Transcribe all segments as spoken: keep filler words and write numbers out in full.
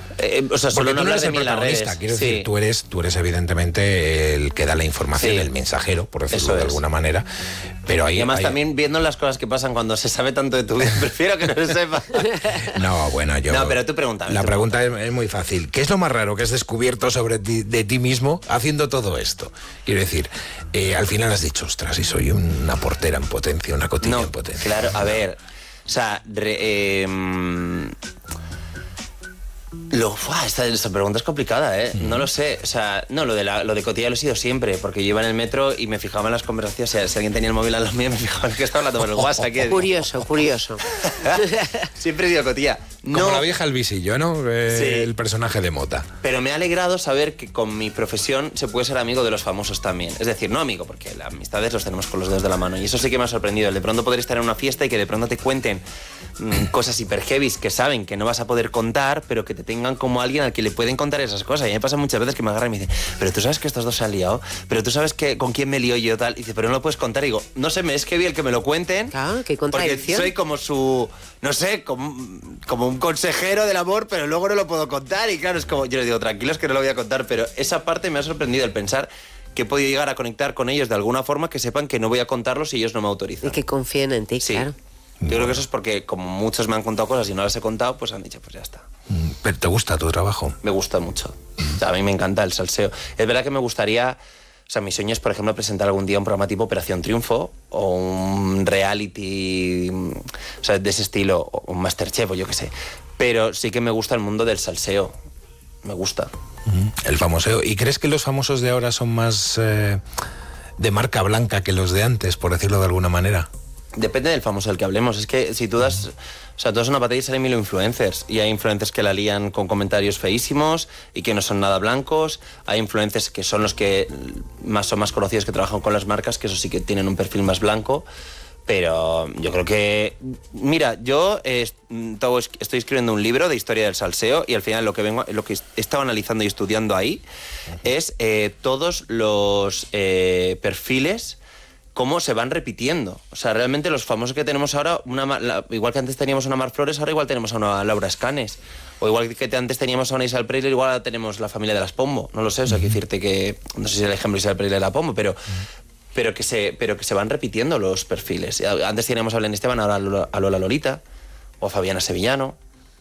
Eh, o sea, solo no hablar de mí en las redes. Quiero sí. decir, tú eres, tú eres evidentemente el que da la información, sí. el mensajero, por decirlo Eso de es. alguna manera. Pero ahí, y además ahí... también viendo las cosas que pasan cuando se sabe tanto de tu vida, prefiero que no se sepa. No, bueno, yo... No, pero tú pregúntame. La tú pregunta pregúntame. es, es muy fácil. ¿Qué es lo más raro que has descubierto sobre ti, de ti mismo haciendo todo esto? Quiero decir, eh, al final has dicho, ostras, y soy una portera en potencia, una cotilla no, en potencia. Claro, a ver, o sea, re, eh, Lo, ¡fua! esta, esta pregunta es complicada, ¿eh? Mm. No lo sé. O sea, no, lo de, la, lo de cotilla lo he sido siempre, porque yo iba en el metro y me fijaba en las conversaciones. O sea, si alguien tenía el móvil al lado mío, me fijaba en que estaba hablando por el WhatsApp. ¿Qué? Curioso, curioso. Siempre he sido cotilla. No, como la vieja El Visillo, ¿no? Eh, sí. El personaje de Mota. Pero me ha alegrado saber que con mi profesión se puede ser amigo de los famosos también. Es decir, no amigo, porque las amistades los tenemos con los dedos de la mano. Y eso sí que me ha sorprendido. El de pronto poder estar en una fiesta y que de pronto te cuenten mmm, cosas hiper heavies que saben que no vas a poder contar, pero que te tengan como alguien al que le pueden contar esas cosas. Y me pasa muchas veces que me agarran y me dicen, pero tú sabes que estos dos se han liado, pero tú sabes que con quién me lío yo tal. Y dice, pero no lo puedes contar. Y digo, no sé, me es heavy el que me lo cuenten. Claro, qué contradicción. Porque soy como su, no sé, como, como un consejero del amor, pero luego no lo puedo contar. Y claro, es como, yo les digo, tranquilos que no lo voy a contar. Pero esa parte me ha sorprendido, el pensar que he podido llegar a conectar con ellos de alguna forma que sepan que no voy a contarlo si ellos no me autorizan. Y que confíen en ti, sí. claro. Yo creo que eso es porque como muchos me han contado cosas y no las he contado, pues han dicho, pues ya está. ¿Pero te gusta tu trabajo? Me gusta mucho. O sea, a mí me encanta el salseo. Es verdad que me gustaría... O sea, mi sueño es, por ejemplo, presentar algún día un programa tipo Operación Triunfo o un reality, o sea, de ese estilo, o un Masterchef o yo qué sé. Pero sí que me gusta el mundo del salseo. Me gusta. El famoseo. ¿Y crees que los famosos de ahora son más eh, de marca blanca que los de antes, por decirlo de alguna manera? Depende del famoso del que hablemos. Es que si tú das... O sea, tú das una patilla y salen mil influencers. Y hay influencers que la lían con comentarios feísimos y que no son nada blancos. Hay influencers que son los que más son más conocidos, que trabajan con las marcas, que eso sí que tienen un perfil más blanco. Pero yo creo que... Mira, yo eh, estoy escribiendo un libro de historia del salseo y al final lo que vengo, lo que he estado analizando y estudiando ahí es eh, todos los eh, perfiles, cómo se van repitiendo. O sea, realmente los famosos que tenemos ahora, una, la, igual que antes teníamos a una Mar Flores, ahora igual tenemos a una Laura Escanes. O igual que antes teníamos a una Isabel Presley, igual ahora tenemos la familia de las Pombo. No lo sé, o sea, hay que decirte que... No sé si es el ejemplo de Isabel Presley de la Pombo, pero... Pero que, se, pero que se van repitiendo los perfiles. Antes teníamos a Belén Esteban, ahora a Lola Lolita, o a Fabiana Sevillano.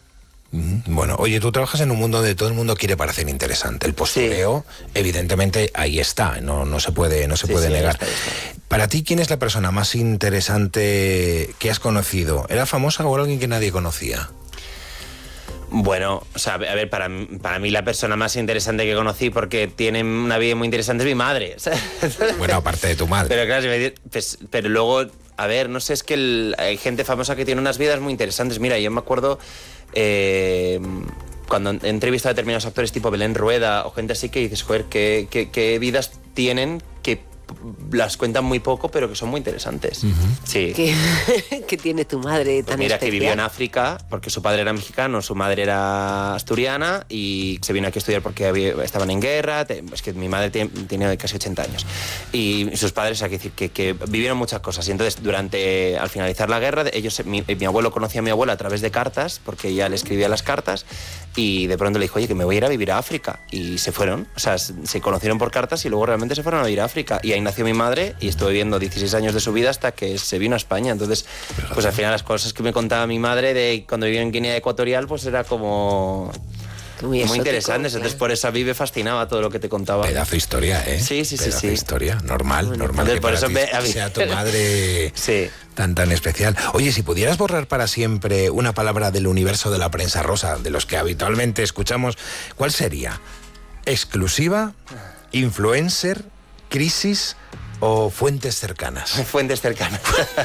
Bueno, oye, tú trabajas en un mundo donde todo el mundo quiere parecer interesante. El postureo, sí. evidentemente, ahí está, no, no se puede, no se sí, puede sí, negar. Está, está. Para ti, ¿quién es la persona más interesante que has conocido? ¿Era famosa o alguien que nadie conocía? Bueno, o sea, a ver, para, para mí la persona más interesante que conocí, porque tiene una vida muy interesante, es mi madre. Bueno, aparte de tu madre. Pero claro, pues, pero luego, a ver, no sé, es que el, hay gente famosa que tiene unas vidas muy interesantes. Mira, yo me acuerdo eh, cuando he entrevistado a determinados actores tipo Belén Rueda o gente así que dices, joder, qué, qué, qué vidas tienen que las cuentan muy poco, pero que son muy interesantes. Uh-huh. Sí. ¿Qué, ¿Qué tiene tu madre tan pues mira, especial? Que vivió en África, porque su padre era mexicano, su madre era asturiana, y se vino aquí a estudiar porque había, estaban en guerra. Es que mi madre tiene, tiene casi ochenta años. Y sus padres, o sea, que, decir, que, que vivieron muchas cosas. Y entonces, durante, al finalizar la guerra, ellos, mi, mi abuelo conocía a mi abuela a través de cartas, porque ella le escribía las cartas, y de pronto le dijo, oye, que me voy a ir a vivir a África. Y se fueron, o sea, se conocieron por cartas y luego realmente se fueron a vivir a África. Y ahí nació mi madre y estuve viviendo dieciséis años de su vida hasta que se vino a España. Entonces, pues al final las cosas que me contaba mi madre de cuando vivía en Guinea Ecuatorial, pues era como... Muy, muy interesantes, entonces por eso a mí me fascinaba todo lo que te contaba. Pedazo de historia, ¿eh? Sí, sí, Pedazo sí, sí. de historia, normal, bueno, normal que por para eso ti me, a mí... sea tu madre sí. tan tan especial. Oye, si pudieras borrar para siempre una palabra del universo de la prensa rosa, de los que habitualmente escuchamos, ¿cuál sería? ¿Exclusiva? ¿Influencer? ¿Crisis? ¿O fuentes cercanas? Fuentes cercanas.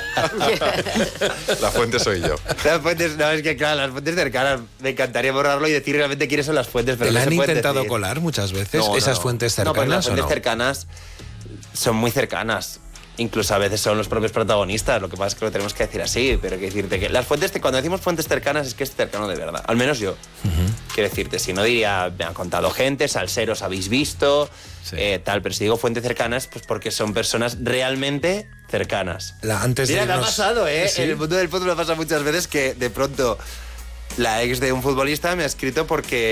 La fuente soy yo. Las fuentes, no, es que claro, las fuentes cercanas, me encantaría borrarlo y decir realmente quiénes son las fuentes, pero ¿Te no la se han pueden intentado decir. colar muchas veces? No, ¿Esas no, fuentes cercanas? No, pero las fuentes ¿o no? cercanas son muy cercanas. Incluso a veces son los propios protagonistas, lo que pasa es que lo tenemos que decir así, pero que decirte que las fuentes, cuando decimos fuentes cercanas es que es cercano de verdad, al menos yo. Uh-huh. Quiero decirte, si no diría, me han contado gente, salseros habéis visto, sí. eh, tal, pero si digo fuentes cercanas, pues porque son personas realmente cercanas. La, antes Mira, de irnos... me ha pasado, ¿eh? ¿Sí? En el mundo del fútbol me pasa muchas veces que de pronto la ex de un futbolista me ha escrito porque